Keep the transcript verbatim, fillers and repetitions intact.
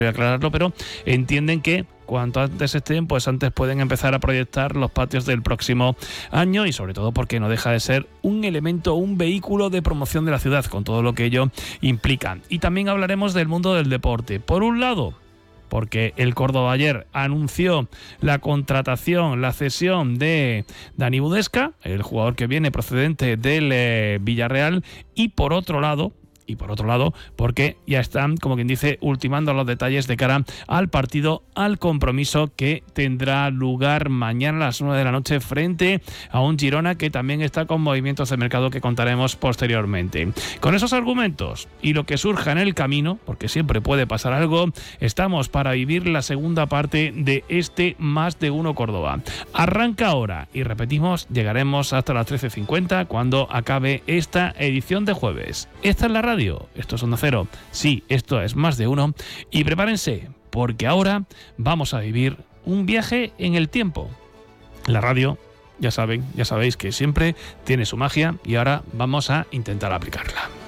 aclararlo, pero entienden que cuanto antes estén, pues antes pueden empezar a proyectar los patios del próximo año y sobre todo porque no deja de ser un elemento, un vehículo de promoción de la ciudad, con todo lo que ello implica. Y también hablaremos del mundo del deporte. Por un lado, porque el Córdoba ayer anunció la contratación, la cesión de Dani Budesca, el jugador que viene procedente del eh, Villarreal, y por otro lado, Y por otro lado, porque ya están, como quien dice, ultimando los detalles de cara al partido, al compromiso que tendrá lugar mañana a las nueve de la noche frente a un Girona que también está con movimientos de mercado que contaremos posteriormente. Con esos argumentos y lo que surja en el camino, porque siempre puede pasar algo, estamos para vivir la segunda parte de este Más de Uno Córdoba. Arranca ahora y repetimos, llegaremos hasta las trece cincuenta cuando acabe esta edición de jueves. Esta es la radio. Esto es Onda Cero. Sí, esto es Más de Uno. Y prepárense, porque ahora vamos a vivir un viaje en el tiempo. La radio, ya saben, ya sabéis que siempre tiene su magia y ahora vamos a intentar aplicarla.